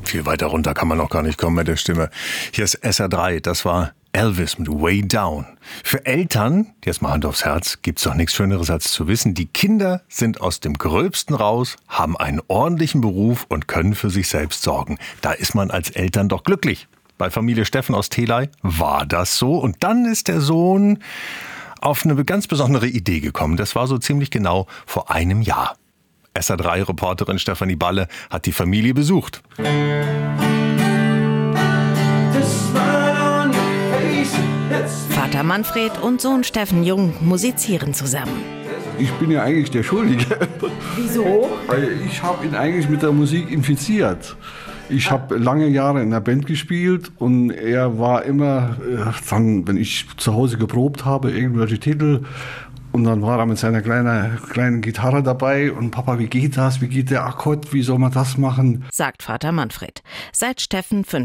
Viel weiter runter kann man noch gar nicht kommen mit der Stimme. Hier ist SR3, das war Elvis mit Way Down. Für Eltern, jetzt mal Hand aufs Herz, gibt's doch nichts Schöneres als zu wissen, die Kinder sind aus dem Gröbsten raus, haben einen ordentlichen Beruf und können für sich selbst sorgen. Da ist man als Eltern doch glücklich. Bei Familie Steffen aus Theley war das so. Und dann ist der Sohn auf eine ganz besondere Idee gekommen. Das war so ziemlich genau vor einem Jahr. SR3-Reporterin Stefanie Balle hat die Familie besucht. Vater Manfred und Sohn Steffen Jung musizieren zusammen. Ich bin ja eigentlich der Schuldige. Wieso? Weil ich habe ihn eigentlich mit der Musik infiziert. Ich habe lange Jahre in einer Band gespielt und er war immer, dann, wenn ich zu Hause geprobt habe, irgendwelche Titel. Und dann war er mit seiner kleinen Gitarre dabei und Papa, wie geht das? Wie geht der Akkord? Wie soll man das machen? Sagt Vater Manfred. Seit Steffen